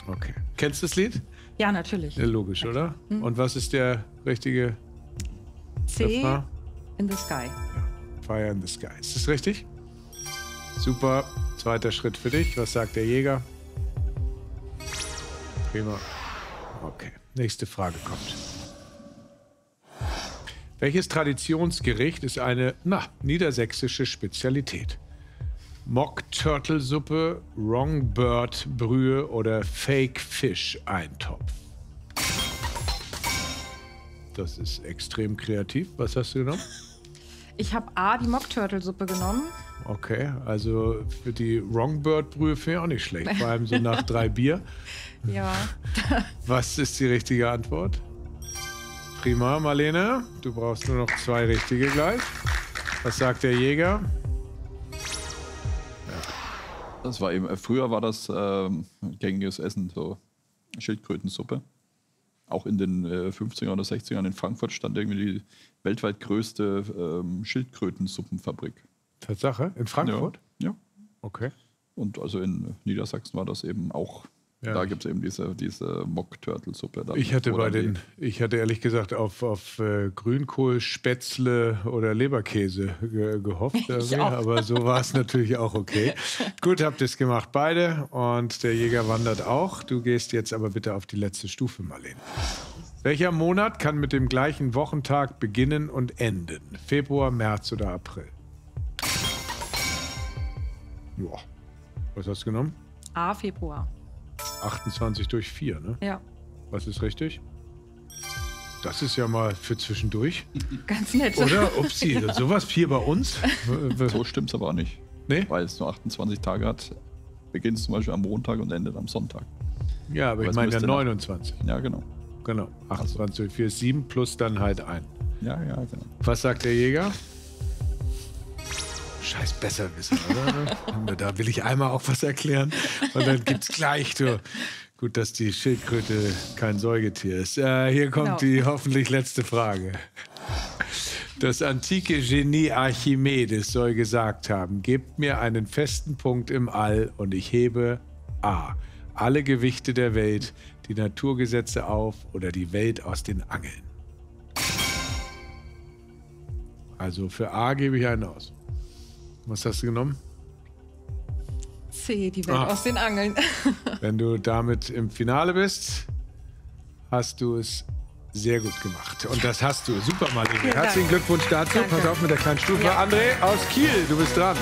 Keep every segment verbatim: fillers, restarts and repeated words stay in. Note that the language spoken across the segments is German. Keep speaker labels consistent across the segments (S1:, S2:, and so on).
S1: Okay. Kennst du das Lied?
S2: Ja, natürlich.
S1: Ja, logisch, oder? Mhm. Und was ist der richtige
S2: C
S1: Refrain?
S2: in the Sky.
S1: Ja. Fire in the Sky. Ist das richtig? Super. Zweiter Schritt für dich. Was sagt der Jäger? Prima. Okay. Nächste Frage kommt. Welches Traditionsgericht ist eine, na, niedersächsische Spezialität? Mock-Turtle-Suppe, Wrong-Bird-Brühe oder Fake-Fish-Eintopf? Das ist extrem kreativ. Was hast du genommen?
S2: Ich habe A, die Mock-Turtle-Suppe genommen.
S1: Okay, also für die Wrong-Bird-Brühe finde ich auch nicht schlecht. Vor allem so nach drei Bier.
S2: Ja.
S1: Was ist die richtige Antwort? Prima, Marlene. Du brauchst nur noch zwei richtige gleich. Was sagt der Jäger?
S3: Das war eben, früher war das ähm, gängiges Essen, so Schildkrötensuppe. Auch in den äh, fünfziger oder sechziger in Frankfurt stand irgendwie die weltweit größte ähm, Schildkrötensuppenfabrik.
S1: Tatsache? In Frankfurt?
S3: Ja. Ja.
S1: Okay.
S3: Und also in Niedersachsen war das eben auch. Ja. Da gibt es eben diese, diese Mock-Turtle-Suppe.
S1: Ich hatte bei den, ich hatte ehrlich gesagt auf, auf äh, Grünkohl, Spätzle oder Leberkäse ge gehofft, äh, aber so war es natürlich auch okay. Gut, habt ihr es gemacht beide und der Jäger wandert auch. Du gehst jetzt aber bitte auf die letzte Stufe, Marlene. Welcher Monat kann mit dem gleichen Wochentag beginnen und enden? Februar, März oder April? Joa. Was hast du genommen?
S2: A, Februar.
S1: achtundzwanzig durch vier, ne?
S2: Ja.
S1: Was ist richtig? Das ist ja mal für zwischendurch.
S2: Ganz nett.
S1: Oder? Upsi, ja. Sowas hier bei uns?
S3: So stimmt's aber auch nicht.
S1: Nee?
S3: Weil es nur achtundzwanzig Tage hat, beginnt es zum Beispiel am Montag und endet am Sonntag.
S1: Ja, aber, aber ich meine ja neunundzwanzig.
S3: Ja, genau.
S1: Genau. achtundzwanzig durch vier ist sieben plus dann halt ein.
S3: Ja, ja, genau.
S1: Was sagt der Jäger? Scheiß Besserwisser, oder? Da will ich einmal auch was erklären und dann gibt's gleich so. Gut, dass die Schildkröte kein Säugetier ist. Äh, hier kommt genau. die hoffentlich letzte Frage. Das antike Genie Archimedes soll gesagt haben, gebt mir einen festen Punkt im All und ich hebe A. alle Gewichte der Welt, die Naturgesetze auf oder die Welt aus den Angeln. Also für A gebe ich einen aus. Was hast du genommen?
S2: C, die Welt ah. aus den Angeln.
S1: Wenn du damit im Finale bist, hast du es sehr gut gemacht. Und das hast du. Super, Marlene. Herzlichen Dank. Glückwunsch dazu. Danke. Pass auf mit der kleinen Stufe. Ja. André aus Kiel, du bist dran.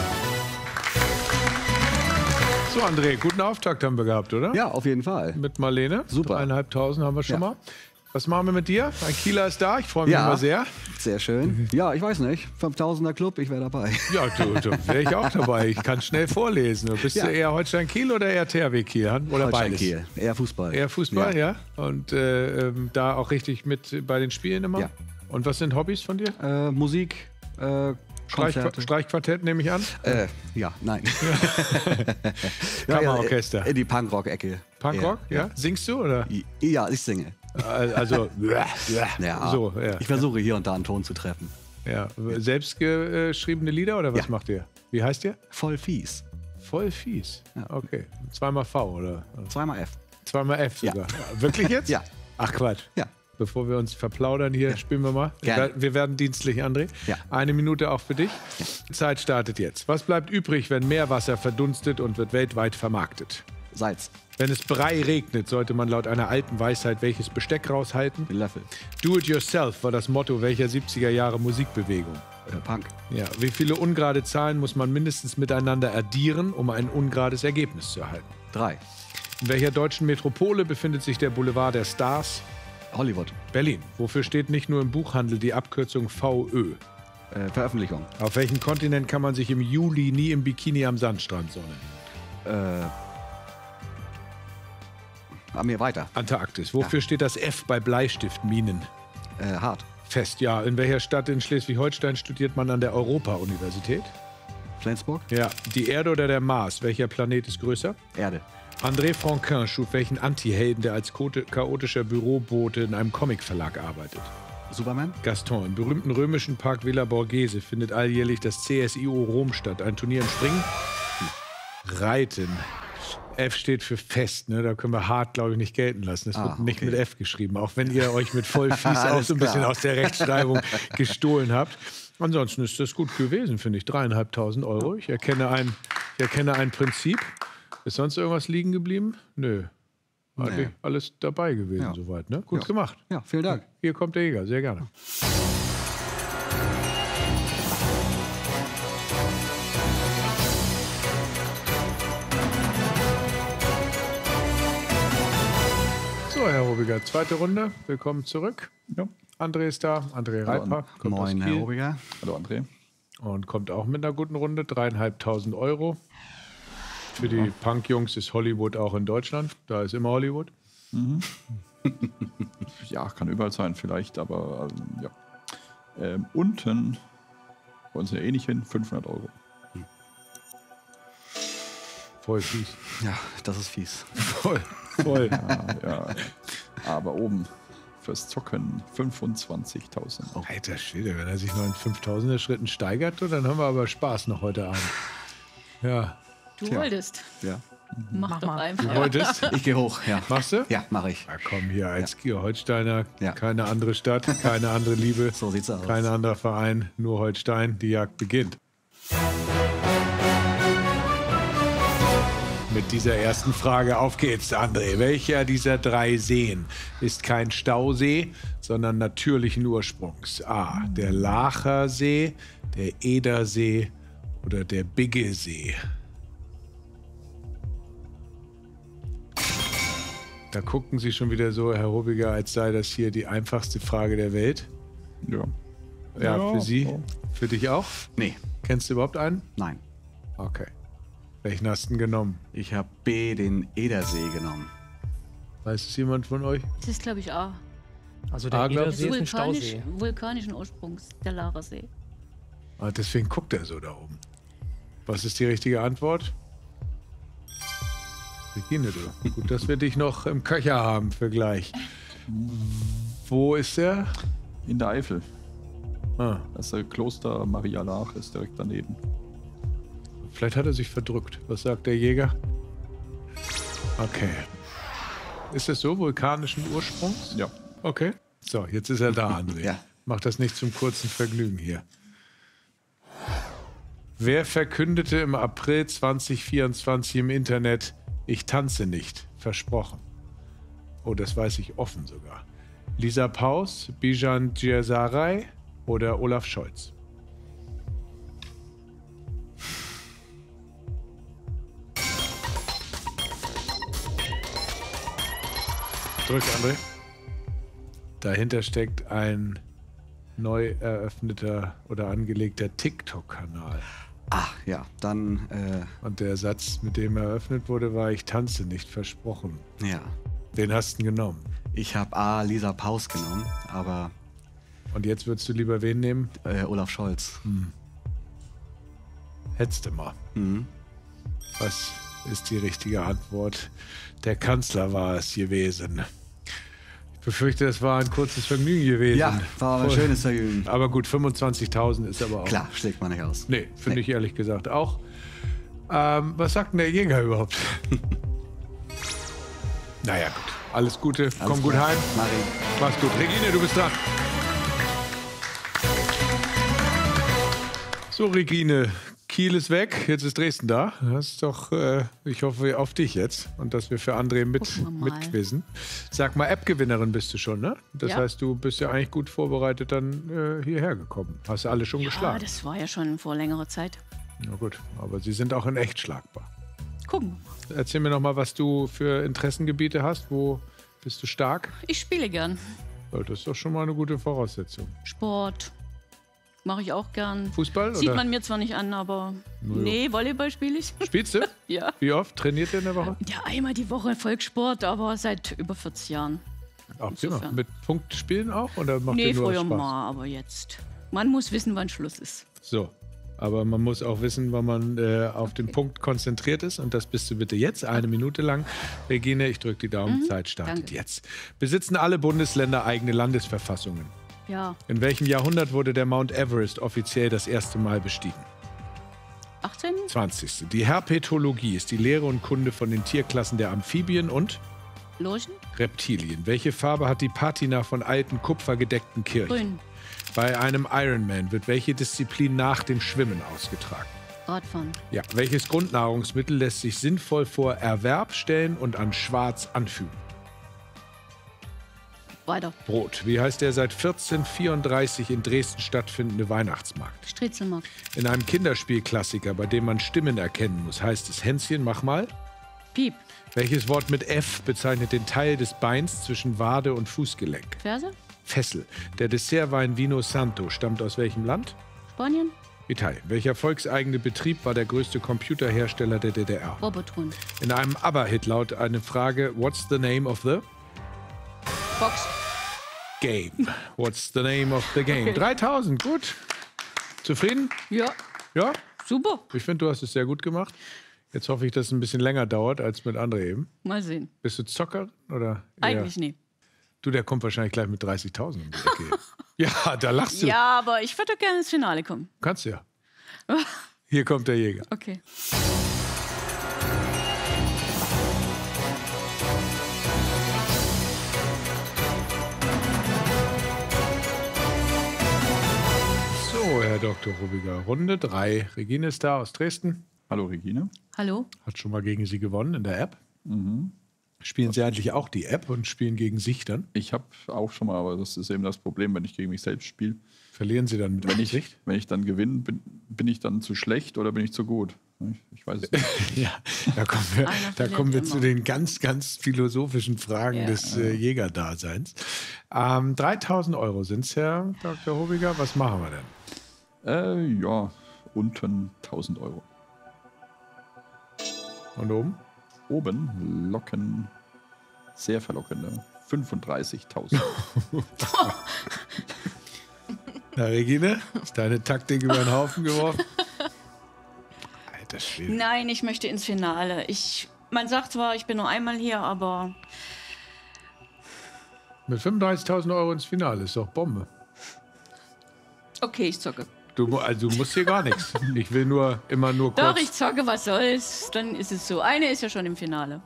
S1: So, André, guten Auftakt haben wir gehabt, oder?
S4: Ja, auf jeden Fall.
S1: Mit Marlene.
S4: Super.
S1: Dreieinhalbtausend haben wir schon
S4: ja.
S1: mal. Was machen wir mit dir? Ein Kieler ist da, ich freue mich
S4: ja,
S1: immer sehr.
S4: Sehr schön. Ja, ich weiß nicht, fünftausender Club, ich wäre dabei.
S1: Ja, du, du wäre ich auch dabei. Ich kann schnell vorlesen. Bist ja. du eher Holstein Kiel oder eher T H W Kiel? Oder
S4: Holstein
S1: beides?
S4: Kiel, eher Fußball.
S1: Eher Fußball, ja. ja. Und äh, da auch richtig mit bei den Spielen immer?
S4: Ja.
S1: Und was sind Hobbys von dir?
S4: Äh, Musik, äh,
S1: Streich, Streichquartett nehme ich an?
S4: Äh, ja, nein.
S1: Ja. Kammerorchester.
S4: In die Punkrock-Ecke.
S1: Punkrock, ja. ja? Singst du, oder?
S4: Ja, ich singe.
S1: Also,
S4: ja,
S1: so, ja.
S4: Ich versuche hier und da einen Ton zu treffen.
S1: Ja. Selbstgeschriebene Lieder oder was
S4: ja.
S1: macht ihr? Wie heißt ihr?
S4: Voll fies.
S1: Voll fies? Ja. Okay. Zweimal V, oder?
S4: Zweimal F.
S1: Zweimal F sogar.
S4: Ja.
S1: Wirklich jetzt?
S4: Ja.
S1: Ach, Quatsch.
S4: Ja.
S1: Bevor wir uns verplaudern hier, ja. spielen wir mal.
S4: Gerne.
S1: Wir werden dienstlich, André.
S4: Ja.
S1: Eine Minute auch für dich.
S4: Ja.
S1: Zeit startet jetzt. Was bleibt übrig, wenn Meerwasser verdunstet und wird weltweit vermarktet?
S4: Salz.
S1: Wenn es Brei regnet, sollte man laut einer alten Weisheit welches Besteck raushalten?
S4: Den Löffel.
S1: Do it yourself war das Motto welcher siebziger Jahre Musikbewegung?
S4: Äh, Punk.
S1: Ja. Wie viele ungerade Zahlen muss man mindestens miteinander addieren, um ein ungerades Ergebnis zu erhalten?
S4: Drei.
S1: In welcher deutschen Metropole befindet sich der Boulevard der Stars?
S4: Hollywood.
S1: Berlin. Wofür steht nicht nur im Buchhandel die Abkürzung V Ö?
S4: Äh, Veröffentlichung.
S1: Auf welchem Kontinent kann man sich im Juli nie im Bikini am Sandstrand sonnen?
S4: Äh... An mir weiter.
S1: Antarktis. Wofür ja. steht das F bei Bleistiftminen?
S4: Äh, hart.
S1: Fest, ja. In welcher Stadt in Schleswig-Holstein studiert man an der Europa-Universität?
S4: Flensburg.
S1: Ja. Die Erde oder der Mars? Welcher Planet ist größer?
S4: Erde.
S1: André Franquin schuf welchen Anti-Helden, der als chaotischer Bürobote in einem Comicverlag arbeitet?
S4: Superman.
S1: Gaston. Im berühmten römischen Park Villa Borghese findet alljährlich das C S I O Rom statt. Ein Turnier im Springen? Reiten. F steht für fest, ne? Da können wir hart, glaube ich, nicht gelten lassen. Das
S4: Ah,
S1: wird nicht
S4: okay.
S1: mit F geschrieben, auch wenn ihr euch mit voll fies auch
S4: Alles
S1: so ein bisschen
S4: klar.
S1: aus der Rechtschreibung gestohlen habt. Ansonsten ist das gut gewesen, finde ich. Dreieinhalbtausend Euro. Ich erkenne ein, ich erkenne ein Prinzip. Ist sonst irgendwas liegen geblieben? Nö. Eigentlich
S4: Nee.
S1: alles dabei gewesen
S4: Ja.
S1: soweit. Ne? Gut
S4: Ja.
S1: gemacht.
S4: Ja, vielen Dank.
S1: Hier kommt der Jäger, sehr gerne. So, Herr Robiger, zweite Runde. Willkommen zurück.
S3: Ja.
S1: André ist da. André Reiper. kommt aus
S4: Moin, Herr
S1: Kiel
S4: Obiger.
S3: Hallo André.
S1: und kommt auch mit einer guten Runde. Dreieinhalbtausend Euro. Für die Punk-Jungs ist Hollywood auch in Deutschland. Da ist immer Hollywood.
S3: Ja, kann überall sein vielleicht, aber ähm, ja. Ähm, unten wollen sie ja eh nicht hin, fünfhundert Euro.
S1: Voll fies.
S4: Ja, das ist fies.
S1: Voll. Voll.
S3: Ja, ja. Aber oben fürs Zocken fünfundzwanzigtausend. Oh.
S1: Alter Schwede, wenn er sich noch in fünftausender Schritten steigert, dann haben wir aber Spaß noch heute Abend. Ja.
S2: Du
S4: Tja.
S2: wolltest.
S4: Ja.
S2: Mach,
S5: Mach
S2: doch
S5: mal.
S2: einfach.
S1: Du wolltest?
S4: Ich gehe hoch, ja.
S1: Machst du?
S4: Ja, mache ich.
S1: Ja, komm hier, als Holsteiner,
S4: Ja.
S1: keine andere Stadt, keine andere Liebe,
S4: So sieht's aus.
S1: kein anderer Verein, nur Holstein, die Jagd beginnt. Mit dieser ersten Frage auf geht's, André. Welcher dieser drei Seen ist kein Stausee, sondern natürlichen Ursprungs? A. Der Laacher See, der Edersee oder der Biggesee? Da gucken Sie schon wieder so, Herr Robiger, als sei das hier die einfachste Frage der Welt.
S3: Ja.
S1: Ja,
S3: Ja,
S1: für Sie.
S3: so.
S1: Für dich auch?
S4: Nee,
S1: Kennst du überhaupt einen?
S4: nein.
S1: Okay. Welchen hast du denn genommen?
S4: Ich habe B, den Edersee genommen.
S1: Weiß es jemand von euch?
S2: Das ist, glaube ich, A.
S5: Also
S1: Ah,
S5: der
S1: glaub-
S5: Edersee ist ein
S2: Vulkanisch,
S5: Stausee.
S2: vulkanischen Ursprungs, der Larersee.
S1: Ah, deswegen guckt er so da oben. Was ist die richtige Antwort? Regine, du. Gut, dass wir dich noch im Köcher haben für gleich. Wo ist er?
S3: In der Eifel.
S1: Ah,
S3: Das ist der Kloster Maria Laach, ist direkt daneben.
S1: vielleicht hat er sich verdrückt. Was sagt der Jäger? Okay. Ist es so, vulkanischen Ursprungs?
S3: Ja.
S1: Okay. So, jetzt ist er da, André.
S4: Ja.
S1: Mach das nicht zum kurzen Vergnügen hier. Wer verkündete im April zwanzig vierundzwanzig im Internet, ich tanze nicht, versprochen? Oh, das weiß ich offen sogar. Lisa Paus, Bijan Djesaray oder Olaf Scholz? Drück, André. Dahinter steckt ein neu eröffneter oder angelegter TikTok-Kanal.
S4: Ah, ja, dann, äh,
S1: Und der Satz, mit dem eröffnet wurde, war, ich tanze nicht, versprochen.
S4: ja.
S1: Den hast du genommen.
S4: Ich habe A, Lisa Paus genommen, aber
S1: Und jetzt würdest du lieber wen nehmen?
S4: äh, Olaf Scholz.
S1: Hättest du mal.
S4: Mhm.
S1: Was ist die richtige Antwort? Der Kanzler war es gewesen. Ich befürchte, es war ein kurzes Vergnügen gewesen.
S4: Ja, war aber ein
S1: Voll.
S4: schönes Vergnügen.
S1: Aber gut, fünfundzwanzigtausend ist aber auch.
S4: Klar, schlägt man nicht aus.
S1: Nee, finde
S4: Nee.
S1: ich ehrlich gesagt auch. Ähm, was sagt denn der Jäger überhaupt? Naja, gut. Alles Gute. Komm
S4: Alles
S1: gut
S4: klar.
S1: heim.
S4: Mach ich.
S1: Mach's gut. Regine, du bist dran. So, Regine, Kiel ist weg. Jetzt ist Dresden da. Das ist doch, äh, ich hoffe auf dich jetzt und dass wir für André mit,
S2: Gucken wir mal.
S1: mitquizzen. Sag mal, App-Gewinnerin bist du schon, ne? Das
S2: Ja.
S1: heißt, du bist ja eigentlich gut vorbereitet dann äh, hierher gekommen. Hast du alle schon
S2: Ja,
S1: geschlagen?
S2: das war ja schon vor längerer Zeit.
S1: Na gut, aber sie sind auch in echt schlagbar.
S2: Gucken wir mal.
S1: Erzähl mir noch mal, was du für Interessengebiete hast. Wo bist du stark?
S2: Ich spiele gern.
S1: Ja, das ist doch schon mal eine gute Voraussetzung.
S2: Sport mache ich auch gern.
S1: Fußball
S2: Sieht
S1: oder?
S2: man mir zwar nicht an, aber
S1: Nö.
S2: nee, Volleyball spiele ich.
S1: Spielst du?
S2: Ja.
S1: Wie oft trainiert ihr in der Woche?
S2: Ja, einmal die Woche Volkssport, aber seit über vierzig Jahren.
S1: Ach, prima.
S2: Insofern.
S1: Mit Punktspielen auch? Oder macht
S2: Nee,
S1: ihr nur
S2: früher
S1: Spaß?
S2: mal, aber jetzt. Man muss wissen, wann Schluss ist.
S1: So. Aber man muss auch wissen, wann man äh, auf den Punkt konzentriert ist. Und das bist du bitte jetzt, eine Minute lang. Regine, ich drücke die Daumen. Zeit startet
S2: danke.
S1: jetzt. Besitzen alle Bundesländer eigene Landesverfassungen?
S2: Ja,
S1: In welchem Jahrhundert wurde der Mount Everest offiziell das erste Mal bestiegen?
S2: achtzehn?
S1: zwanzigste Die Herpetologie ist die Lehre und Kunde von den Tierklassen der Amphibien und
S2: Lurchen?
S1: Reptilien. Welche Farbe hat die Patina von alten kupfergedeckten Kirchen?
S2: Grün.
S1: Bei einem Ironman wird welche Disziplin nach dem Schwimmen ausgetragen?
S2: Radfahren.
S1: Ja. Welches Grundnahrungsmittel lässt sich sinnvoll vor Erwerb stellen und an Schwarz anfügen?
S2: Weiter.
S1: Brot. Wie heißt der seit vierzehnhundertvierunddreißig in Dresden stattfindende Weihnachtsmarkt?
S2: Striezelmarkt.
S1: In einem Kinderspielklassiker, bei dem man Stimmen erkennen muss, heißt es Hänschen, mach mal.
S2: Piep.
S1: Welches Wort mit F bezeichnet den Teil des Beins zwischen Wade und Fußgelenk?
S2: Ferse?
S1: Fessel. Der Dessertwein Vino Santo stammt aus welchem Land?
S2: Spanien?
S1: Italien. Welcher volkseigene Betrieb war der größte Computerhersteller der D D R?
S2: Robotron.
S1: In einem ABBA-Hit lautet eine Frage, what's the name of the
S2: Box.
S1: game? What's the name of the game?
S2: Okay.
S1: dreitausend, gut. Zufrieden?
S2: Ja.
S1: Ja?
S2: Super.
S1: Ich finde, du hast es sehr gut gemacht. Jetzt hoffe ich, dass es ein bisschen länger dauert als mit André eben.
S2: Mal sehen.
S1: Bist du Zocker? Oder eher?
S2: Eigentlich nie.
S1: Du, der kommt wahrscheinlich gleich mit dreißigtausend um die Ecke. Ja, da lachst du.
S2: Ja, aber ich würde gerne ins Finale kommen.
S1: Kannst du ja. Hier kommt der Jäger.
S2: Okay.
S1: So, Herr Doktor Rubiger, Runde drei. Regine ist da aus Dresden.
S3: Hallo Regine.
S2: Hallo?
S1: Hat schon mal gegen Sie gewonnen in der App. Mhm. Spielen Sie eigentlich auch die App und spielen gegen sich dann?
S3: Ich habe auch schon mal, aber das ist eben das Problem, wenn ich gegen mich selbst spiele.
S1: Verlieren Sie dann mit
S3: Wenn ich,
S1: Absicht?
S3: wenn ich dann gewinne, bin, bin ich dann zu schlecht oder bin ich zu gut? Ich, ich weiß es nicht.
S1: Ja, da kommen wir,
S2: Einer
S1: da
S2: verliert
S1: kommen wir
S2: immer.
S1: zu den ganz, ganz philosophischen Fragen
S2: Ja.
S1: des äh, Jägerdaseins. Ähm, dreitausend Euro sind es, Herr Doktor Rubiger. Was machen wir denn?
S3: Äh, ja, unten tausend Euro.
S1: Und oben?
S3: Oben locken sehr verlockende fünfunddreißigtausend.
S1: Na, Regine, ist deine Taktik über den Haufen geworfen? Alter Schwede.
S2: Nein, ich möchte ins Finale. Ich, man sagt zwar, ich bin nur einmal hier, aber
S1: Mit fünfunddreißigtausend Euro ins Finale ist doch Bombe.
S2: okay, ich zocke.
S1: Du, mu- also, du musst hier gar nichts. Ich will nur immer nur kurz.
S2: Doch, ich zocke, was soll's. Dann ist es so. Eine ist ja schon im Finale.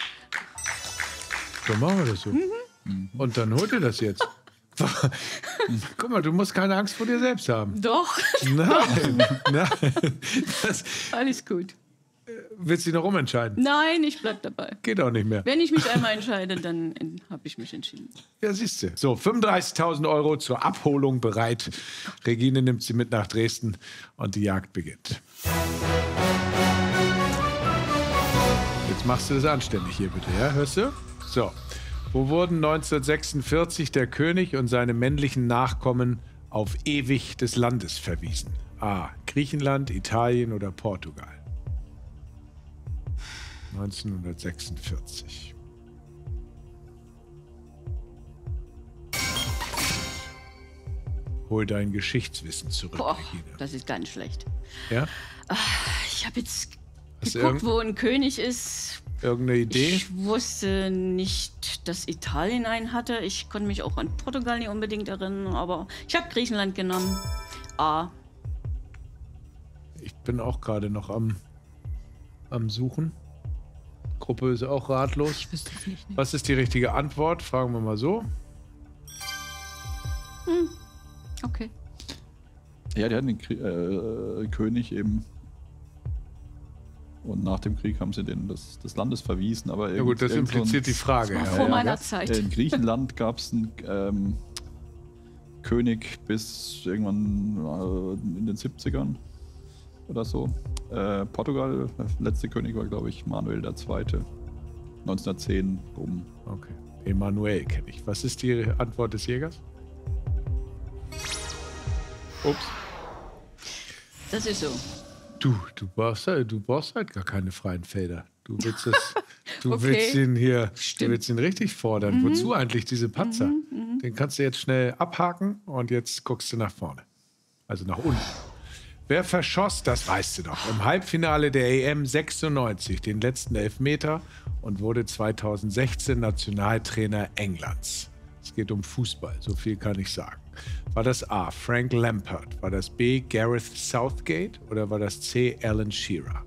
S1: Dann machen wir das so. Und dann holt ihr das jetzt. Guck mal, du musst keine Angst vor dir selbst haben.
S2: Doch,
S1: Nein, nein. Das,
S2: alles gut.
S1: willst du dich noch umentscheiden?
S2: Nein, ich bleib dabei.
S1: Geht auch nicht mehr.
S2: Wenn ich mich einmal entscheide, dann habe ich mich entschieden.
S1: Ja, siehst du. So, fünfunddreißigtausend Euro zur Abholung bereit. Regine nimmt sie mit nach Dresden und die Jagd beginnt. Jetzt machst du das anständig hier bitte, ja? Hörst du? So. Wo wurden neunzehnhundertsechsundvierzig der König und seine männlichen Nachkommen auf ewig des Landes verwiesen? A. Griechenland, Italien oder Portugal? neunzehnhundertsechsundvierzig. Hol dein Geschichtswissen zurück,
S2: Boah,
S1: Regine.
S2: das ist ganz schlecht.
S1: Ja?
S2: Ich habe jetzt
S1: Hast du
S2: geguckt,
S1: irgend,
S2: wo ein König ist.
S1: irgendeine Idee?
S2: Ich wusste nicht, dass Italien einen hatte. Ich konnte mich auch an Portugal nicht unbedingt erinnern, aber ich habe Griechenland genommen. A.
S1: Ich bin auch gerade noch am, am Suchen. Gruppe ist auch ratlos.
S2: Ich wüsste es nicht.
S1: Was ist die richtige Antwort? Fragen wir mal so.
S2: Okay.
S3: Ja, die hatten den Krie äh, König eben. Und nach dem Krieg haben sie den des, des Landes verwiesen. Aber
S1: Ja gut, das
S3: irgend so ein-
S1: impliziert die Frage.
S2: War
S1: Ja,
S2: vor
S1: ja.
S2: meiner Zeit.
S3: In Griechenland gab es einen ähm, König bis irgendwann äh, in den siebzigern oder so. Äh, Portugal, der letzte König war, glaube ich, Manuel der Zweite. neunzehnhundertzehn rum.
S1: Okay. Emanuel kenne ich. Was ist die Antwort des Jägers? Ups.
S2: Das ist so.
S1: Du, du brauchst, halt- du brauchst halt gar keine freien Felder. Du willst das, du
S2: Okay.
S1: willst ihn hier, du
S2: Stimmt.
S1: willst ihn richtig fordern. Wozu eigentlich diese Patzer? Den kannst du jetzt schnell abhaken und jetzt guckst du nach vorne. Also nach unten. Wer verschoss, das weißt du doch, im Halbfinale der E M sechsundneunzig den letzten Elfmeter und wurde zweitausendsechzehn Nationaltrainer Englands. Es geht um Fußball, so viel kann ich sagen. War das A. Frank Lampard? War das B. Gareth Southgate? Oder war das C. Alan Shearer?